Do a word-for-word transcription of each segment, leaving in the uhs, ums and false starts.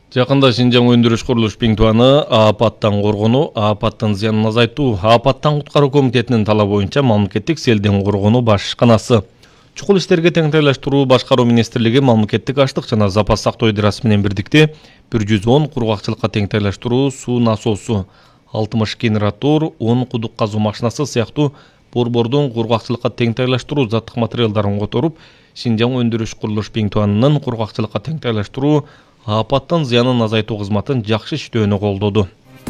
Жакында Шинжаң өндүрүш курулуш Биңтуаны апаттан коргонуу, апаттын зыянын азайтуу, апаттан куткаруу комитетинин талабы боюнча мамлекеттик селден коргонуу башканасы. Чукул иштерге теңдейлештирүү башкаруу министрлиги мамлекеттик аштык жана запас сактоо идерасы менен бирдикте бир жүз он кургакчылыкка теңдейлештирүү суу насосу, алтымыш генератор, он кудук казуу машинасы сыяктуу борбордун кургакчылыкка теңдейлештирүү заттык материалдарын которуп, Шинжаң өндүрүш курулуш Биңтуанынын кургакчылыкка теңдейлештирүү апаттын зыянын азайтуу кызматын жакшы иштөөнү колдоду.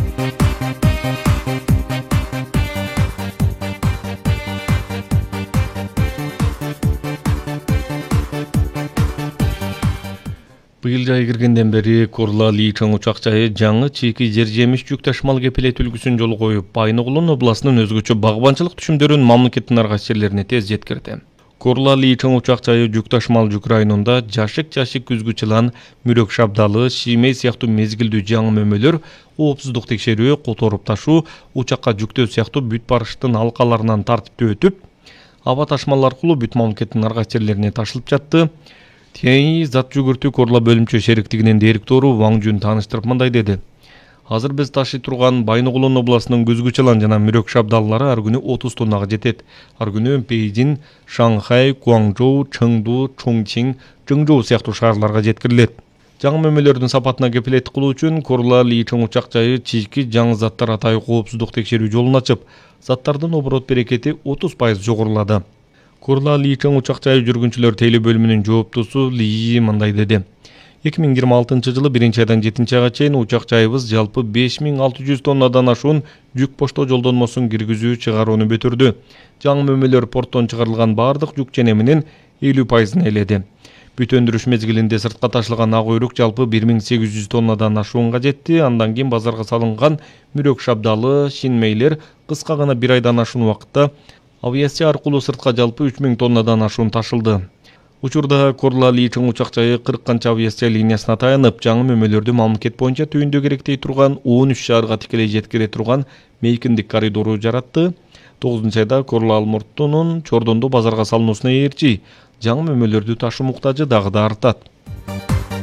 Быйыл жай киргенден бери Корла Личоң учак жайы жаңы чийки жер жемиш жүк ташымал кепилет үлгүсүн жолго коюп, Байногулун областынын өзгөчө багбанчылык түшүмдөрүн мамлекеттин ар кайсы жерлерине тез жеткирди. Корла Личоң учак жайы жүк ташымал жүк районунда жашык-жашык күзгү жылан, мүрөк шабдалы, шиймей сыяктуу мезгилдүү жаңы мөмөлөр, коопсуздук текшерүү, которуп ташуу, учакка жүктөө сыяктуу бүт барыштын алкаларынан тартиптүү өтүп, аба ташмалар аркылуу бүт мамлекеттин ар кайсы жерлерине ташылып жатты. Тиэни зат жүгүртүү Корла бөлүмчө шериктигинин директору Ваң Жун тааныштырып мындай деди. Азыр биз ташый турган Байногулун областынын күзгү жылан жана мүрөк шабдаллары ар күнү отуз тоннага жетет. Ар күнү Бейжин, Шанхай, Гуаңжоу, Чыңду, Чоңчиң, Чыңжоу сыяктуу шаарларга жеткирилет. Жаңы мөмөлөрдүн сапатына кепилеттик кылуу үчүн Корла Личоң учак жайы чийки жаңы заттар атайы коопсуздук текшерүү жолун ачып, заттардын оборот берекети отуз пайыз жогорулады. Корла Личоң учак жайы жүргүнчүлөр тейлөө бөлүмүнүн жооптусу Ли мындай деди. эки миң жыйырма алтынчы жылы биринчи айдан жетинчи айга чейин учак жайыбыз жалпы беш миң алты жүз тоннадан ашуун жүк поштоо жолдонмосун киргизүү чыгарууну бүтүрдү. Жаңы мөмөлөр порттон чыгарылган бардык жүк ченеминин элүү пайызын ээледи. Бүт өндүрүш мезгилинде сыртка ташылган ак уйрук жалпы бир миң сегиз жүз тоннадан ашуунга жетти. Андан кийин базарга салынган мүрөк шабдалы, шинмейлер кыска гана бир айдан ашуун убакытта авиация аркылуу сыртка жалпы үч миң тоннадан ашуун ташылды. Учурда Корла Личоң учак жайы кырк канча авиация линиясына таянып, жаңы мөмөлөрдү мамлекет боюнча түйүндө керектей турган он үч шаарга тикелей жеткире турган мейкиндик коридору жаратты. тогузунчу айда Корла Алмуртунун Чордондо базарга салынуусуна ээрчи жаңы мөмөлөрдү ташуу муктажы дагы да артат.